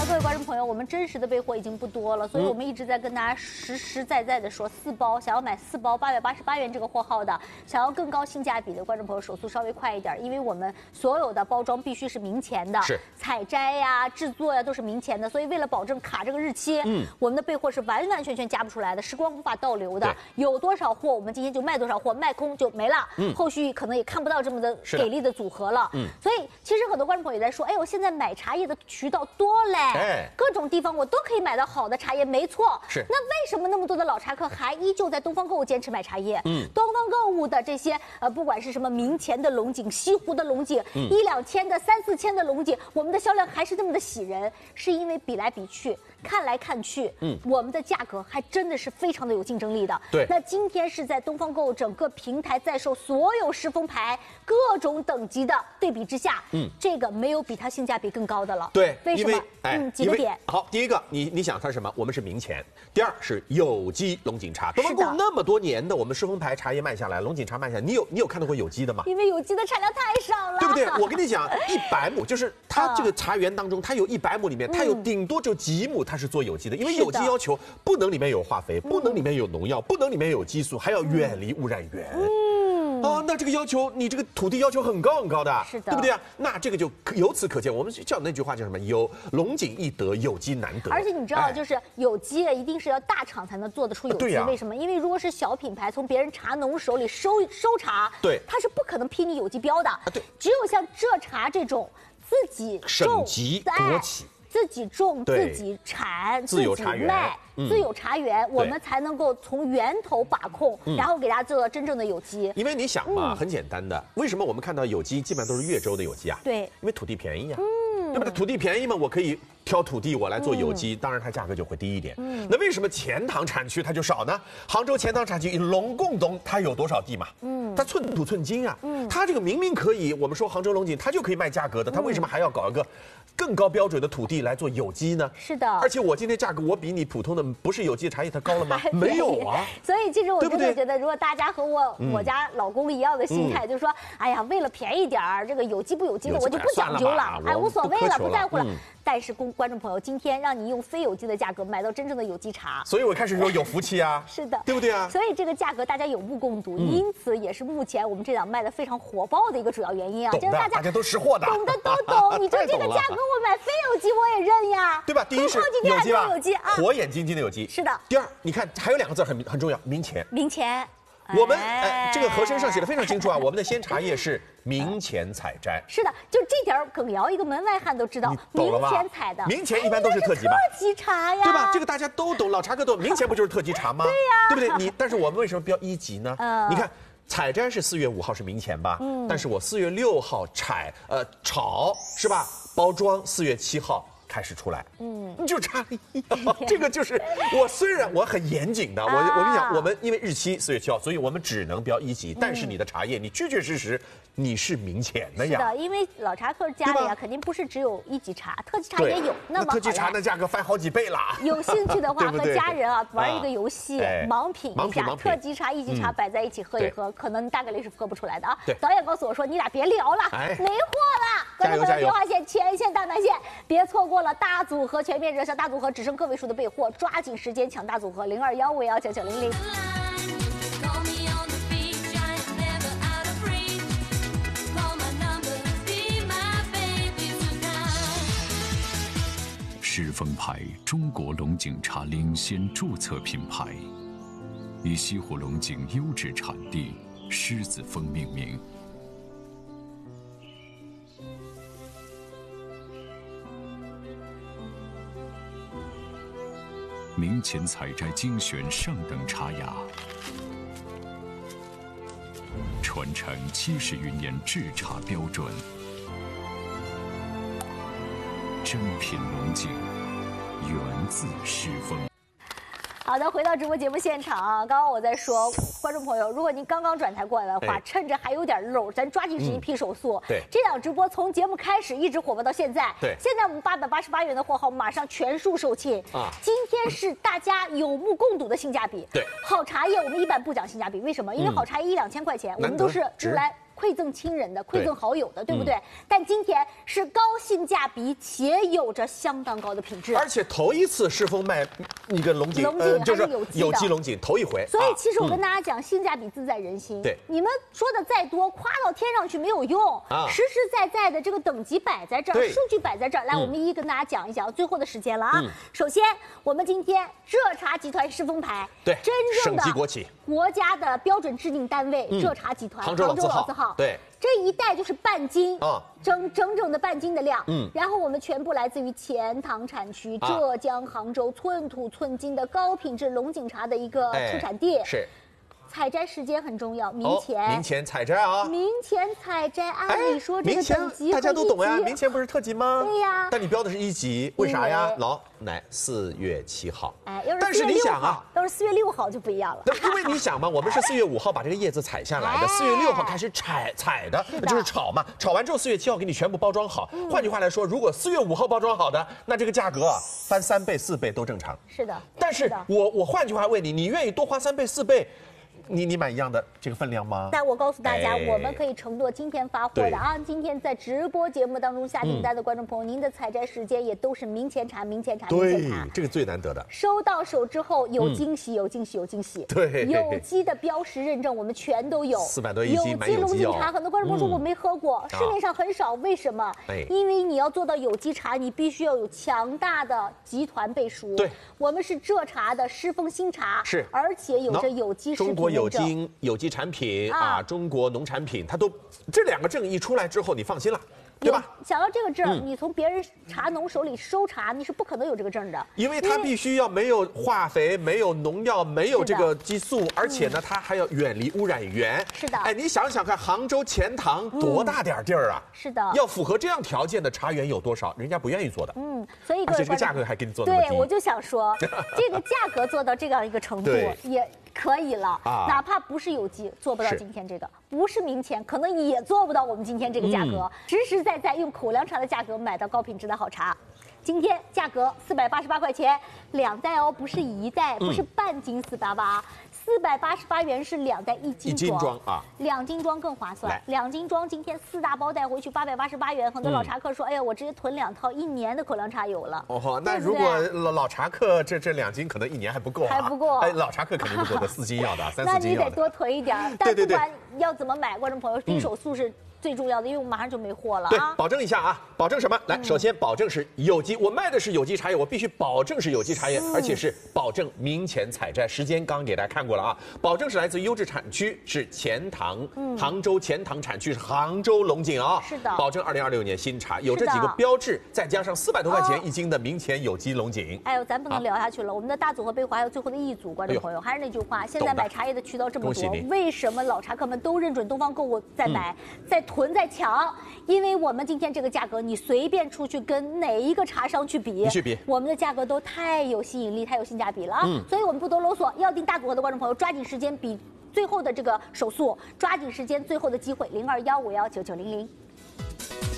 各位观众朋友，我们真实的备货已经不多了，所以我们一直在跟大家实实在在的说，4包想要买4包888元这个货号的，想要更高性价比的观众朋友，手速稍微快一点，因为我们所有的包装必须是明前的， 是采摘呀、制作呀都是明前的，所以为了保证卡这个日期，我们的备货是完完全全加不出来的，时光无法倒流的，有多少货我们今天就卖多少货，卖空就没了，后续可能也看不到这么的给力的组合了，所以其实很多观众朋友也在说，哎，我现在买茶叶的渠道多嘞。各种地方我都可以买到好的茶叶，没错。 是。 那为什么那么多的老茶客还依旧在东方购物坚持买茶叶？东方购物的这些不管是什么明前的龙井、西湖的龙井，1、2千的、3、4千的龙井，我们的销量还是这么的喜人，是因为比来比去。看来看去，我们的价格还真的是非常的有竞争力的。 对， 那今天是在东方购物整个平台在售所有狮峰牌各种等级的对比之下，这个没有比它性价比更高的了。 对， 为什么？几个点。 好，第一个，你想它是什么？我们是明前。第二是有机龙井茶。东方购物那么多年的我们狮峰牌茶叶卖下来，龙井茶卖下来，你有看到过有机的吗？ 因为有机的产量太少了， 对不对？我跟你讲，100亩就是它这个茶园当中，它有100亩里面，它有顶多就几亩它是做有机的，因为有机要求不能里面有化肥，不能里面有农药，不能里面有激素，还要远离污染源。那这个要求，你这个土地要求很高很高的， 是的， 对不对啊？那这个就由此可见，我们叫那句话叫什么？有龙井易得，有机难得。 而且你知道，就是有机一定是要大厂才能做得出有机，为什么？因为如果是小品牌从别人茶农手里收茶， 对， 他是不可能批你有机标的。 对， 只有像这茶这种自己省级国企。 自己种、自己产、自己卖、自有茶园，我们才能够从源头把控，然后给大家做到真正的有机。 因为你想嘛，很简单的，为什么我们看到有机基本上都是越州的有机啊？ 对， 因为土地便宜啊，对不对？土地便宜嘛，我可以挑土地我来做有机，当然它价格就会低一点。那为什么钱塘产区它就少呢？杭州钱塘产区龙贡东它有多少地嘛？它寸土寸金啊，它这个明明可以，我们说杭州龙井它就可以卖价格的，它为什么还要搞一个更高标准的土地来做有机呢？ 是的， 而且我今天价格我比你普通的不是有机的茶叶它高了吗？没有啊。 所以其实我真的觉得，如果大家和我家老公一样的心态，就是说，哎呀，为了便宜点儿，这个有机不有机的我就不讲究了，哎，无所谓了，不在乎了。但是观众朋友，今天让你用非有机的价格买到真正的有机茶， 所以我开始说有福气啊， 是的， 对不对啊？ 所以这个价格大家有目共睹，因此也是目前我们这档卖的非常火爆的一个主要原因啊。 懂的，大家都识货的， 懂的都懂。你就这个价格，我买非有机我也认呀， 对吧？第一是有机吧，有机啊， 火眼金睛的有机。 是的。 第二，你看还有2个字很重要，明前。 明前。 我们这个盒身上写的非常清楚啊，我们的鲜茶叶是明前采摘。 是的，就这点耿瑶一个门外汉都知道，明前采的。 明前一般都是特级吧？ 特级茶呀， 对吧？这个大家都懂，老茶客懂。明前不就是特级茶吗？ 对呀， 对不对？但是我们为什么标1级呢？你看。采摘是4月5号是明前吧？但是我4月6号炒是吧？包装4月7号开始出来，就差这个就是我虽然我很严谨的，我跟你讲，我们因为日期4月7号，所以我们只能标1级，但是你的茶叶你确确实实你是明前的呀。 是的，因为老茶客家里啊，肯定不是只有1级茶，特级茶也有。那么特级茶的价格翻好几倍了。 有兴趣的话，和家人啊玩一个游戏，盲品一下，特级茶、1级茶摆在一起喝一喝，可能大概率是喝不出来的啊。导演告诉我说，你俩别聊了，没货了。观众朋友，电话线前线大南线，别错过了大组合全面热销，大组合只剩个位数的备货，抓紧时间抢大组合0215519900。 狮峰牌中国龙井茶领先注册品牌，以西湖龙井优质产地狮子峰命名。明前采摘精选上等茶芽，传承70余年制茶标准，珍品龙井，源自狮峰。 好的，回到直播节目现场啊，刚刚我在说，观众朋友，如果您刚刚转台过来的话，趁着还有点漏，咱抓紧时间批手速。 对， 这档直播从节目开始一直火爆到现在。 对， 现在我们888元的货号马上全数售罄啊！今天是大家有目共睹的性价比。 对， 好茶叶我们一般不讲性价比，为什么？因为好茶叶1、2千块钱，我们都是用来馈赠亲人的、馈赠好友的，对不对？但今天是高性价比且有着相当高的品质， 而且头一次世丰卖一个龙井，就是有机龙井，头一回。 所以其实我跟大家讲，性价比自在人心。 对， 你们说的再多，夸到天上去没有用，实实在在的这个等级摆在这儿，数据摆在这儿。来，我们一一跟大家讲一讲。最后的时间了啊！首先，我们今天浙茶集团世丰牌， 对， 真正的省级国企， 国家的标准制定单位，浙茶集团， 杭州老字号，对。 这一袋就是半斤啊，整的半斤的量。然后我们全部来自于钱塘产区，浙江杭州寸土寸金的高品质龙井茶的一个出产地。 是。 采摘时间很重要，明前采摘啊！ 明前采摘，按理说这个等级大家都懂呀，明前不是特级吗？ 对呀。 但你标的是1级，为啥呀？老乃4月7号。 但是你想啊，要是4月6号就不一样了。 因为你想嘛，我们是4月5号把这个叶子采下来的，4月6号开始采的，就是炒嘛。炒完之后4月7号给你全部包装好。换句话来说，如果4月5号包装好的，那这个价格翻3倍4倍都正常。 是的。 但是我换句话问你，你愿意多花3倍4倍？你买一样的这个分量吗？ 但我告诉大家，我们可以承诺今天发货的啊！今天在直播节目当中下订单的观众朋友，您的采摘时间也都是明前查。 对，这个最难得的。 收到手之后有惊喜，有惊喜。 对， 有机的标识认证我们全都有。 400多1斤买有机龙井茶，很多观众朋友说我没喝过，市面上很少，为什么？因为你要做到有机茶，你必须要有强大的集团背书。 对， 我们是浙茶的世丰新茶， 是， 而且有着有机食品认证。 有机产品啊，中国农产品，它都这2个证一出来之后，你放心了，对吧？ 想要这个证，你从别人茶农手里收茶，你是不可能有这个证的， 因为它必须要没有化肥、没有农药、没有这个激素，而且呢，它还要远离污染源。 是的， 你想想看，杭州钱塘多大点地儿啊？ 是的， 要符合这样条件的茶园有多少？人家不愿意做的。 所以而且这个价格还给你做那么低。 对，我就想说，这个价格做到这样一个程度也可以了，哪怕不是有机，做不到今天这个，不是明前，可能也做不到我们今天这个价格。实实在在用口粮茶的价格买到高品质的好茶。今天价格488块钱，2袋哦，不是1袋，不是半斤488元是2袋1斤装啊，2斤装更划算。2斤装今天4大包带回去888元，很多老茶客说，哎呀，我直接囤2套，1年的口粮茶有了。 那如果老茶客这2斤可能1年还不够， 还不够。 老茶客肯定不够的，4斤要的，3、4斤要的。 那你得多囤一点。但不管要怎么买，观众朋友，第一手速是最重要的，因为我马上就没货了啊。 对，保证一下啊，保证什么？来，首先保证是有机，我卖的是有机茶叶，我必须保证是有机茶叶，而且是保证明前采摘时间，刚刚给大家看过了啊，保证是来自优质产区，是钱塘，杭州钱塘产区是杭州龙井啊， 是的， 保证2026年新茶，有这几个标志，再加上400多块钱1斤的明前有机龙井。 哎呦，咱不能聊下去了，我们的大组和背后还有最后的一组，观众朋友，还是那句话，现在买茶叶的渠道这么多，为什么老茶客们都认准东方购物在买，在囤在抢？因为我们今天这个价格，你随便出去跟哪一个茶商去比，我们的价格都太有吸引力，太有性价比了啊！所以我们不多啰嗦，要订大组合的观众朋友，抓紧时间比最后的这个手速，抓紧时间，最后的机会，0215199900。